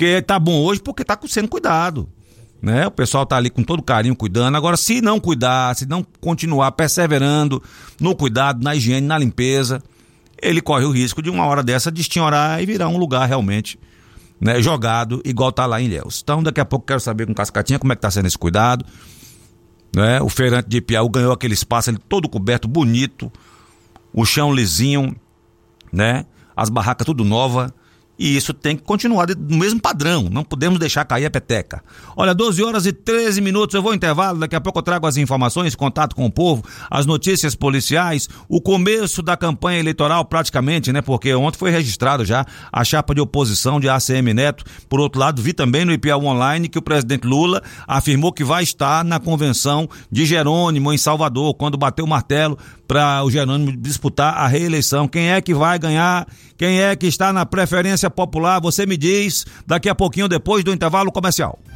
Porque tá bom hoje porque tá sendo cuidado, né? O pessoal tá ali com todo carinho cuidando. Agora, se não cuidar, se não continuar perseverando no cuidado, na higiene, na limpeza, ele corre o risco de uma hora dessa destinhorar e virar um lugar realmente, né, jogado, igual tá lá em Ilhéus. Então, daqui a pouco quero saber com Cascatinha como é que tá sendo esse cuidado, né? O feirante de Ipiaú ganhou aquele espaço ali todo coberto, bonito, o chão lisinho, né? As barracas tudo nova. E isso tem que continuar no mesmo padrão, não podemos deixar cair a peteca. Olha, 12h13, eu vou ao intervalo, daqui a pouco eu trago as informações, contato com o povo, as notícias policiais, o começo da campanha eleitoral praticamente, né? Porque ontem foi registrado já a chapa de oposição de ACM Neto. Por outro lado, vi também no Ipiaú Online que o presidente Lula afirmou que vai estar na convenção de Jerônimo em Salvador, quando bater o martelo para o Jerônimo disputar a reeleição. Quem é que vai ganhar? Quem é que está na preferência popular? Você me diz daqui a pouquinho depois do intervalo comercial.